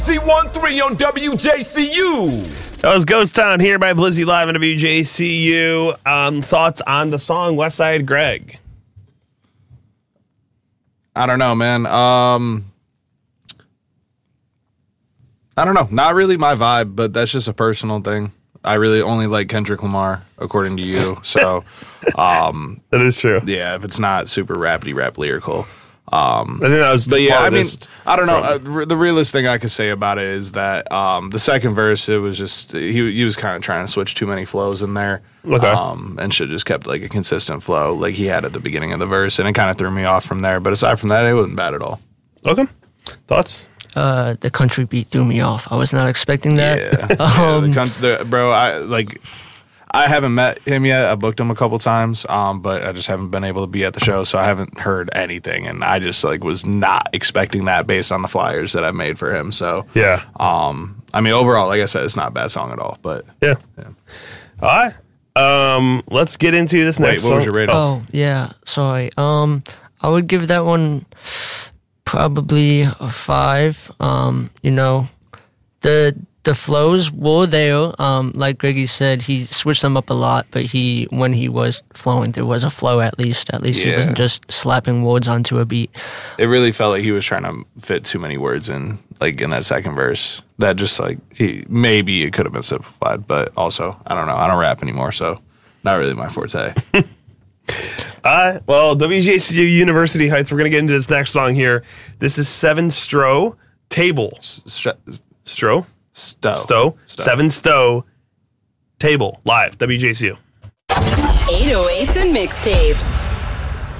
C13 on WJCU. That was Ghost Town here by Blizzy live on WJCU. Thoughts on the song Westside Greg? I don't know, man. I don't know. Not really my vibe, but that's just a personal thing. I really only like Kendrick Lamar, according to you. So, that is true. Yeah, if it's not super rapidy rap lyrical. I think that was the farthest I don't know. The realest thing I could say about it is that the second verse, it was just he was kind of trying to switch too many flows in there. Okay. And should just kept like a consistent flow like he had at the beginning of the verse, and it kind of threw me off from there. But aside from that, it wasn't bad at all. Okay. Thoughts? The country beat threw me off. I was not expecting that. Yeah. Bro, I haven't met him yet. I booked him a couple times, but I just haven't been able to be at the show, so I haven't heard anything. And I just was not expecting that based on the flyers that I made for him. So yeah, I mean, overall, like I said, it's not a bad song at all. But yeah. All right, let's get into this next song. What was your rating? Oh yeah, sorry. I would give that one probably a 5. The flows were there. Like Greggy said, he switched them up a lot, but when he was flowing, there was a flow at least. At least he wasn't just slapping words onto a beat. It really felt like he was trying to fit too many words in that second verse. That just maybe it could have been simplified, but also, I don't know. I don't rap anymore, so not really my forte. Well, WJCU University Heights, we're going to get into this next song here. This is Seven Stowe Table. Stowe? Stowe. Seven Stowe Table. Live. WJCU. 808s and mixtapes.